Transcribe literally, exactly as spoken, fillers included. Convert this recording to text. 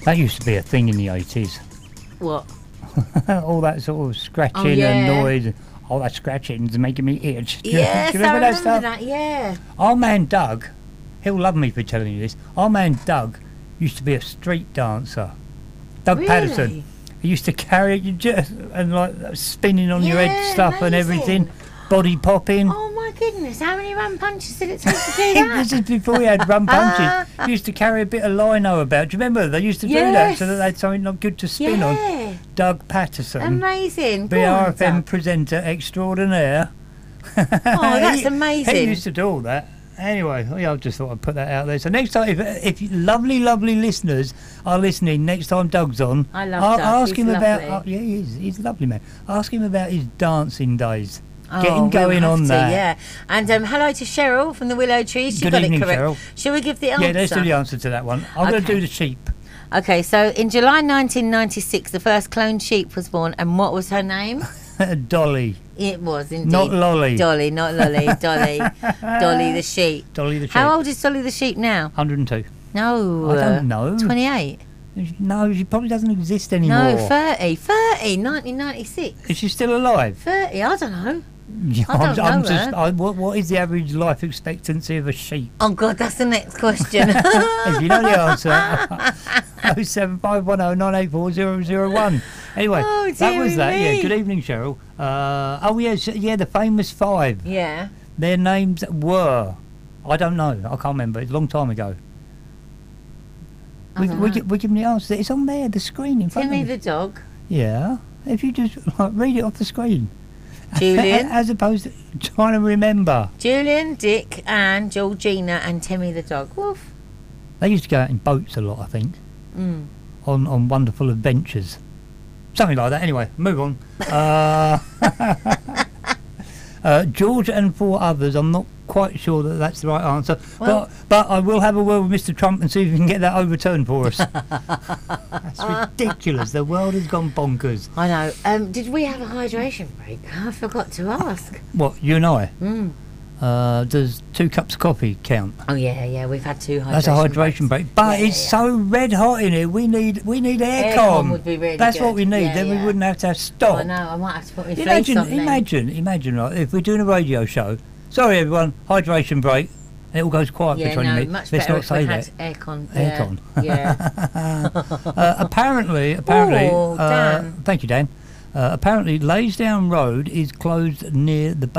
That used to be a thing in the eighties. What? All that sort of scratching Oh, yeah. and noise. All that scratching is making me itch. Do you, Yes, do you remember I that remember stuff? that, yeah. Our man Doug, he'll love me for telling you this. Our man Doug used to be a street dancer. Doug Really? Patterson. He used to carry you just and like spinning on your head Yeah, stuff and amazing. everything, body popping. Oh my goodness, how many rum punches did it take to do This that? is before he had rum punches. He used to carry a bit of lino about. Do you remember? They used to do that Yes. so that they had something not good to spin on. Yeah, Doug Patterson, amazing. Go B on, R F M Doug. presenter extraordinaire. Oh, that's He- amazing. He used to do all that. Anyway, yeah, I just thought I'd put that out there. So next time, if, if you lovely, lovely listeners are listening, next time Doug's on, I love I'll Doug. ask He's him about. lovely. Oh, yeah, he is. He's a lovely man. Ask him about his dancing days. Oh, Get him we'll going have on to, that. Yeah, and um, hello to Cheryl from the Willow Tree. She Good got evening, it correct. Cheryl. Shall we give the answer? Yeah, let's do the answer to that one. I'm going to Okay. do the sheep. Okay, so in July nineteen ninety-six, the first cloned sheep was born, and what was her name? Dolly. It was indeed Not Lolly. Dolly, not Lolly. Dolly, Dolly the sheep. Dolly the sheep. How old is Dolly the sheep now? one hundred and two. No, I don't uh, know. twenty-eight. No, she probably doesn't exist anymore. No, thirty. thirty, nineteen ninety-six. Is she still alive? thirty, I don't know. Yeah, I don't I'm, I'm know just. her. I, what, what is the average life expectancy of a sheep? Oh God, that's the next question. If you know the answer, oh seven five one oh nine eight four zero zero one. Anyway, Oh, that was dearie that. me. Yeah. Good evening, Cheryl. Uh, oh yes, yeah, the famous five. Yeah. Their names were. I don't know. I can't remember. It's a long time ago. I We don't we, know. gi- we give them the answer. It's on there, the screen in front Timmy of the you. dog. Yeah. If you just like, read it off the screen. Julian. As opposed to trying to remember. Julian, Dick, Anne, Georgina, and Timmy the dog. Woof. They used to go out in boats a lot, I think. Mm. on, on wonderful adventures. Something like that. Anyway, move on. Uh, uh, George and four others. I'm not quite sure that that's the right answer. Well- but but I will have a word with Mister Trump and see if we can get that overturned for us. That's ridiculous. The world has gone bonkers. I know. Um, did we have a hydration break? I forgot to ask. What, you and I? Mm. Uh, does two cups of coffee count? Oh yeah, yeah. We've had two hydration. That's a hydration breaks. break. But Yeah, it's yeah. so red hot in here. We need we need aircon. Aircon would be really That's good. what we need. Yeah, then we yeah. wouldn't have to have stop. Oh, I know. I might have to put my face Imagine, on then. imagine, imagine, right, if we're doing a radio show. Sorry, everyone, hydration break. And it all goes quiet Yeah, for twenty no, minutes. much Let's better not if say we that. had aircon. Yeah. Aircon. Yeah. uh, apparently, apparently, Oh, uh, Dan. thank you, Dan. Uh, apparently, Laysdown Road is closed near the